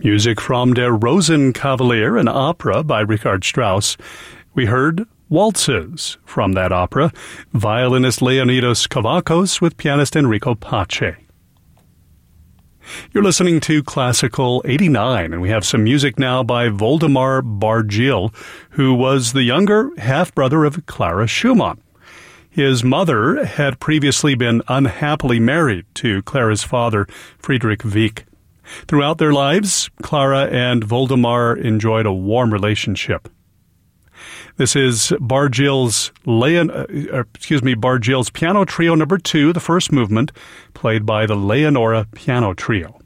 Music from Der Rosenkavalier, an opera by Richard Strauss. We heard waltzes from that opera, violinist Leonidas Kavakos with pianist Enrico Pace. You're listening to Classical 89, and we have some music now by Voldemar Bargiel, who was the younger half-brother of Clara Schumann. His mother had previously been unhappily married to Clara's father, Friedrich Wieck. Throughout their lives, Clara and Voldemar enjoyed a warm relationship. This is Bargiel's Piano Trio No. 2, the first movement, played by the Leonora Piano Trio.